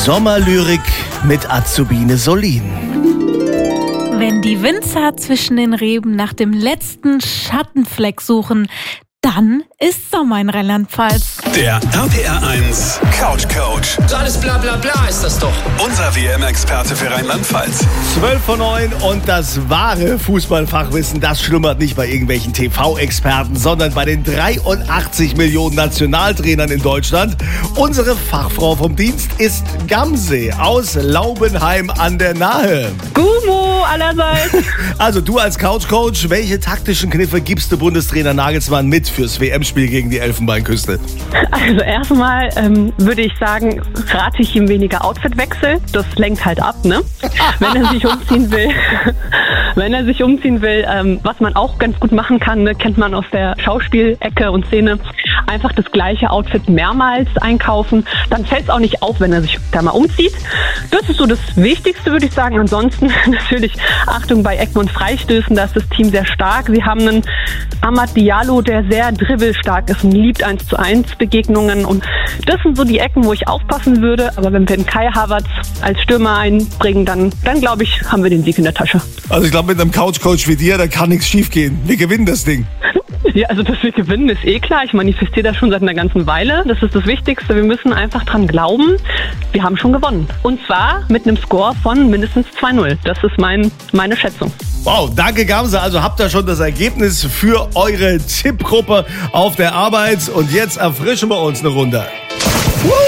Sommerlyrik mit Azubine Solin. Wenn die Winzer zwischen den Reben nach dem letzten Schattenfleck suchen, dann ist Sommer in Rheinland-Pfalz. Der RPR1 Couch Coach. So alles bla bla bla ist das doch. Unser WM-Experte für Rheinland-Pfalz. 12:09 und das wahre Fußballfachwissen, das schlummert nicht bei irgendwelchen TV-Experten, sondern bei den 83 Millionen Nationaltrainern in Deutschland. Unsere Fachfrau vom Dienst ist Gamse aus Laubenheim an der Nahe. Gumo allerseits. Also du als Couch-Coach, welche taktischen Kniffe gibst du Bundestrainer Nagelsmann mit fürs WM-Spiel gegen die Elfenbeinküste? Also erstmal würde ich sagen, rate ich ihm weniger Outfitwechsel. Das lenkt halt ab, ne? Wenn er sich umziehen will. Was man auch ganz gut machen kann, ne, kennt man aus der Schauspielecke und Szene, einfach das gleiche Outfit mehrmals einkaufen. Dann fällt es auch nicht auf, wenn er sich da mal umzieht. Das ist so das Wichtigste, würde ich sagen. Ansonsten natürlich Achtung bei Ecken und Freistößen, da ist das Team sehr stark. Sie haben einen Amad Diallo, der sehr dribbelstark ist und liebt 1:1 Begegnungen. Und das sind so die Ecken, wo ich aufpassen würde. Aber wenn wir den Kai Havertz als Stürmer einbringen, dann glaube ich, haben wir den Sieg in der Tasche. Also ich glaube, mit einem Couch-Coach wie dir, da kann nichts schief gehen. Wir gewinnen das Ding. Ja, also dass wir gewinnen, ist eh klar. Ich manifestiere das schon seit einer ganzen Weile. Das ist das Wichtigste. Wir müssen einfach dran glauben, wir haben schon gewonnen. Und zwar mit einem Score von mindestens 2:0. Das ist meine Schätzung. Wow, danke Gamse. Also habt ihr schon das Ergebnis für eure Tippgruppe auf der Arbeit. Und jetzt erfrischen wir uns eine Runde.